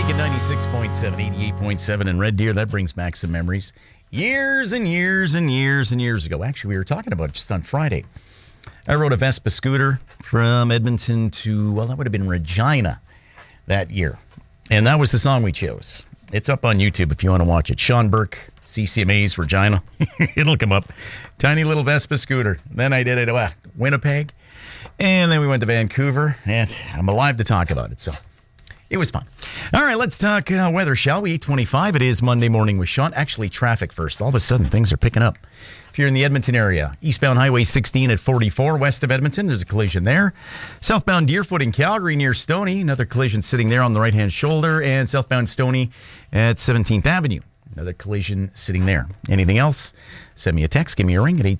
Making 96.7, 88.7 in Red Deer. That brings back some memories. Years and years and years and years ago. Actually, we were talking about it just on Friday. I rode a Vespa scooter from Edmonton to, well, that would have been Regina that year. And that was the song we chose. It's up on YouTube if you want to watch it. Sean Burke, CCMA's Regina. It'll come up. Tiny little Vespa scooter. Then I did it at Winnipeg. And then we went to Vancouver. And I'm alive to talk about it, so it was fun. All right, let's talk weather, shall we? 8:25. It is Monday morning with Sean. Actually, traffic first. All of a sudden, things are picking up. If you're in the Edmonton area, eastbound Highway 16 at 44 west of Edmonton, there's a collision there. Southbound Deerfoot in Calgary near Stoney, another collision sitting there on the right-hand shoulder. And southbound Stoney at 17th Avenue, another collision sitting there. Anything else? Send me a text. Give me a ring at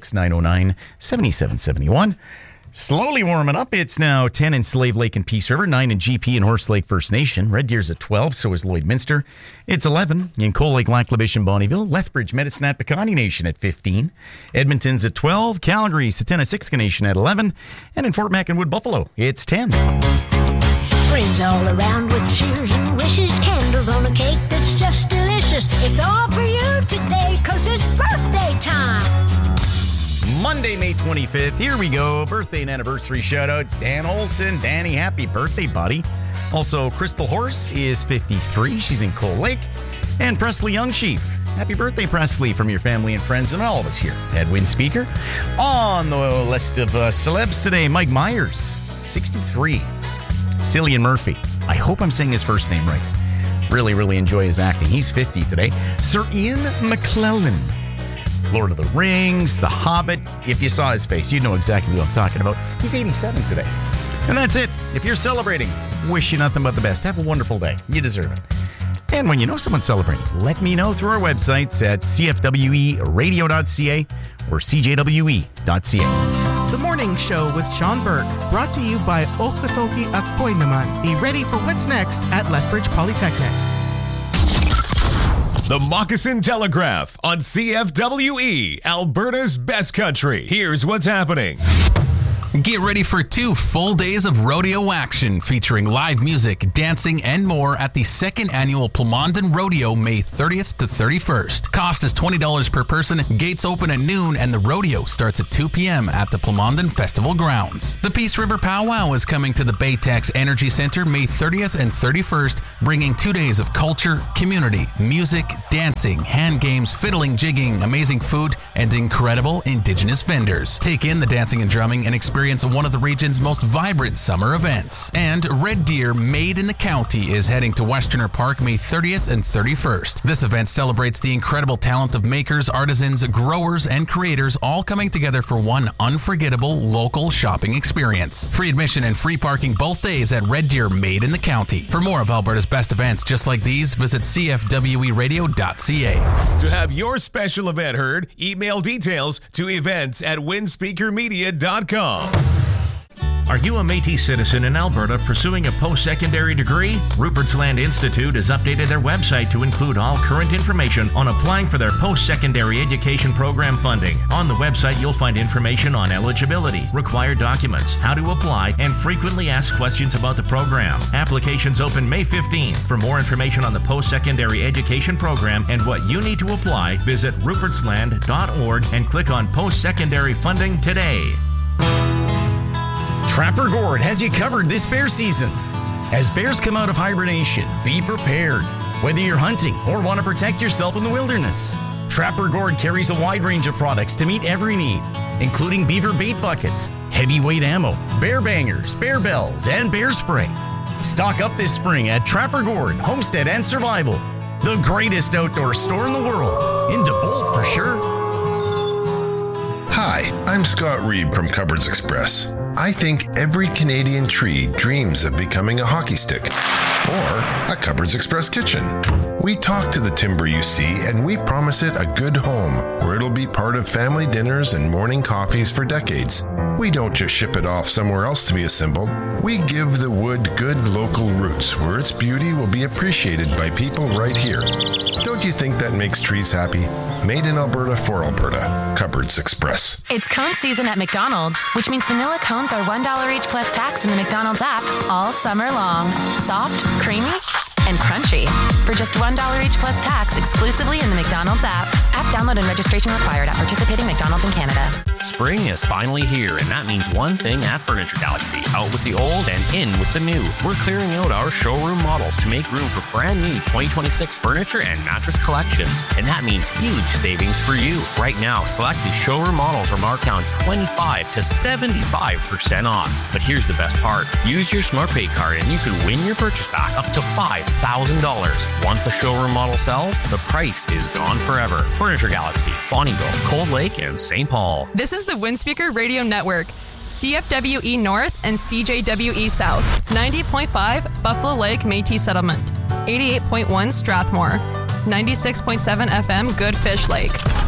866-909-7771. Slowly warming up. It's now 10 in Slave Lake and Peace River, 9 in GP and Horse Lake First Nation. Red Deer's at 12, so is Lloydminster. It's 11 in Coal Lake, Lac-La-Biche, and Bonnyville. Lethbridge, Medicine Piconnie Nation at 15. Edmonton's at 12. Calgary, Satana-Siksika Nation at 11. And in Fort Mac and Wood Buffalo, it's 10. Friends all around with cheers and wishes, candles on a cake that's just delicious. It's all for you today, 'cause it's birthday time. Monday, May 25th. Here we go. Birthday and anniversary shout-outs. Dan Olson. Danny, happy birthday, buddy. Also, Crystal Horse is 53. She's in Coal Lake. And Presley Youngchief. Happy birthday, Presley, from your family and friends and all of us here at Wind Speaker. On the list of celebs today, Mike Myers, 63. Cillian Murphy. I hope I'm saying his first name right. Really, really enjoy his acting. He's 50 today. Sir Ian McClellan. Lord of the Rings, The Hobbit. If you saw his face, you'd know exactly what I'm talking about. He's 87 today. And that's it. If you're celebrating, wish you nothing but the best. Have a wonderful day. You deserve it. And when you know someone's celebrating, let me know through our websites at cfweradio.ca or cjwe.ca. The Morning Show with Sean Burke, brought to you by Okatoki Akoy Naman. Be ready for what's next at Lethbridge Polytechnic. The Moccasin Telegraph on CFWE, Alberta's best country. Here's what's happening. Get ready for 2 full days of rodeo action featuring live music, dancing, and more at the 2nd Annual Plamondon Rodeo, May 30th to 31st. Cost is $20 per person, gates open at noon, and the rodeo starts at 2 p.m. at the Plamondon Festival grounds. The Peace River Powwow is coming to the Baytex Energy Center May 30th and 31st, bringing 2 days of culture, community, music, dancing, hand games, fiddling, jigging, amazing food, and incredible Indigenous vendors. Take in the dancing and drumming and experience one of the region's most vibrant summer events. And Red Deer Made in the County is heading to Westerner Park May 30th and 31st. This event celebrates the incredible talent of makers, artisans, growers, and creators all coming together for one unforgettable local shopping experience. Free admission and free parking both days at Red Deer Made in the County. For more of Alberta's best events just like these, visit cfweradio.ca. To have your special event heard, email details to events@windspeakermedia.com. Are you a Métis citizen in Alberta pursuing a post-secondary degree? Rupert's Land Institute has updated their website to include all current information on applying for their post-secondary education program funding. On the website, you'll find information on eligibility, required documents, how to apply, and frequently asked questions about the program. Applications open May 15th. For more information on the post-secondary education program and what you need to apply, visit rupertsland.org and click on post-secondary funding today. Trapper Gourd has you covered this bear season. As bears come out of hibernation, be prepared. Whether you're hunting or want to protect yourself in the wilderness, Trapper Gourd carries a wide range of products to meet every need, including beaver bait buckets, heavyweight ammo, bear bangers, bear bells, and bear spray. Stock up this spring at Trapper Gourd, Homestead and Survival, the greatest outdoor store in the world. In DeBolt for sure. Hi, I'm Scott Reed from Cupboards Express. I think every Canadian tree dreams of becoming a hockey stick or a Cupboards Express kitchen. We talk to the timber you see and we promise it a good home where it'll be part of family dinners and morning coffees for decades. We don't just ship it off somewhere else to be assembled. We give the wood good local roots where its beauty will be appreciated by people right here. Don't you think that makes trees happy? Made in Alberta for Alberta. Cupboards Express. It's cone season at McDonald's, which means vanilla cones are $1 each plus tax in the McDonald's app all summer long. Soft, creamy, and crunchy. For just $1 each plus tax exclusively in the McDonald's app. App download and registration required at participating McDonald's in Canada. Spring is finally here, and that means one thing at Furniture Galaxy. Out with the old and in with the new. We're clearing out our showroom models to make room for brand new 2026 furniture and mattress collections. And that means huge savings for you. Right now, selected showroom models are marked down 25 to 75% off. But here's the best part. Use your SmartPay card and you could win your purchase back up to $5,000. Once a showroom model sells, the price is gone forever. Furniture Galaxy, Bonnyville, Cold Lake, and St. Paul. This is the Windspeaker Radio Network. CFWE North and CJWE South. 90.5 Buffalo Lake Métis Settlement. 88.1 Strathmore. 96.7 FM Good Fish Lake.